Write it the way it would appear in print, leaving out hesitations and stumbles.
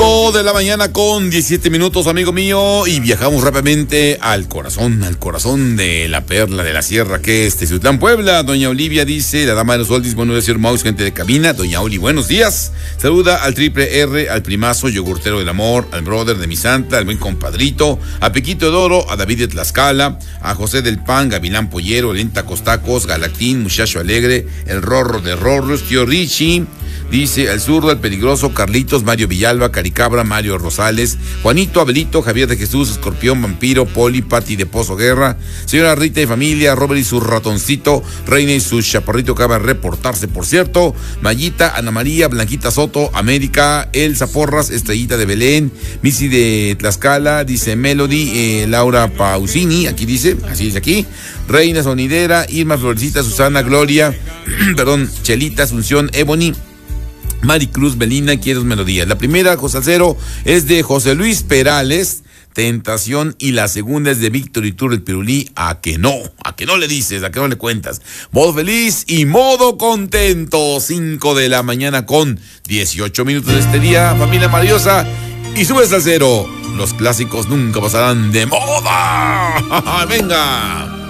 5 de la mañana con 17 minutos, amigo mío, y viajamos rápidamente al corazón de la perla de la sierra, que es Teciutlán, Puebla. Doña Olivia dice, la dama de los oldies, buenos días, señor Maus, gente de cabina. Doña Oli, buenos días. Saluda al Triple R, al primazo, yogurtero del amor, al brother de mi santa, al buen compadrito, a Pequito de Oro, a David de Tlaxcala, a José del Pan, Gavilán Pollero, Lenta Costacos, Galactín, Muchacho Alegre, el Rorro de Rorros, tío Richie. Dice al zurdo, al peligroso, Carlitos, Mario Villalba, Caricabra, Mario Rosales, Juanito, Abelito, Javier de Jesús, Escorpión, Vampiro, Poli, Pati de Pozo Guerra, señora Rita y familia, Robert y su ratoncito, Reina y su chaparrito que acaba de reportarse, por cierto, Mayita, Ana María, Blanquita Soto, América, Elsa Porras, Estrellita de Belén, Missy de Tlaxcala, dice Melody, Laura Pausini, aquí dice, así dice aquí, Reina Sonidera, Irma Florecita, Susana, Gloria, perdón, Chelita, Asunción, Ebony, Maricruz, Belina, quiero melodías. La primera, José Cero, es de José Luis Perales, Tentación, y la segunda es de Víctor Iturre el Pirulí, a que no le dices, a que no le cuentas. Modo feliz y modo contento. 5 de la mañana con 18 minutos de este día, familia maravillosa, y subes al cero. Los clásicos nunca pasarán de moda. ¡Venga!